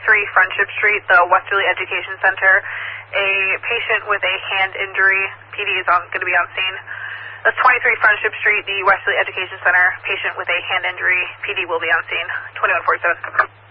Friendship Street, the Westerly Education Center. A patient with a hand injury. PD is going to be on scene. That's 23 Friendship Street, the Westerly Education Center. Patient with a hand injury. PD will be on scene. 2147.